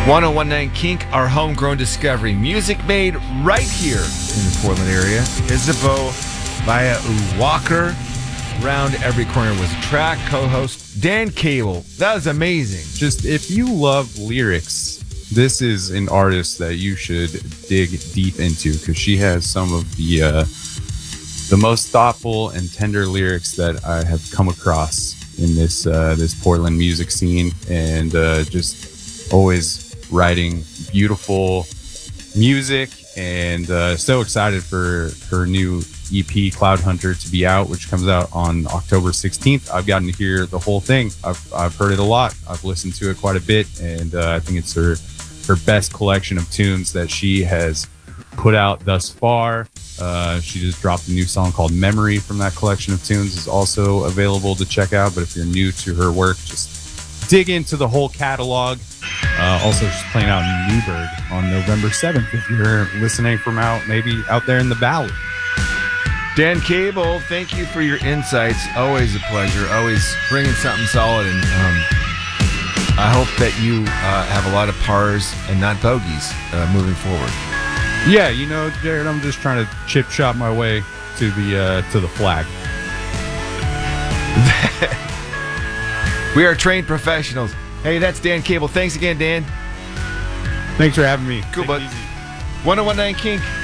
1019 Kink, our homegrown discovery. Music made right here in the Portland area. Isabeau via Walker. Round Every Corner was a track. Co-host Dan Cable. That was amazing. Just if you love lyrics, this is an artist that you should dig deep into because she has some of the most thoughtful and tender lyrics that I have come across in this Portland music scene, and just always writing beautiful music. And so excited for her new EP Cloud Hunter to be out, which comes out on October 16th. I've gotten to hear the whole thing. I've heard it a lot. I've listened to it quite a bit, and I think it's her best collection of tunes that she has put out thus far. She just dropped a new song called Memory from that collection of tunes. Is also available to check out, but if you're new to her work, just dig into the whole catalog. Also, she's playing out in Newburgh on November 7th if you're listening from maybe out there in the valley. Dan Cable, thank you for your insights. Always a pleasure. Always bringing something solid. And I hope that you have a lot of pars and not bogeys moving forward. Yeah, Jared, I'm just trying to chip shot my way to the flag. We are trained professionals. Hey, that's Dan Cable. Thanks again, Dan. Thanks for having me. Cool, bud. 1019 Kink.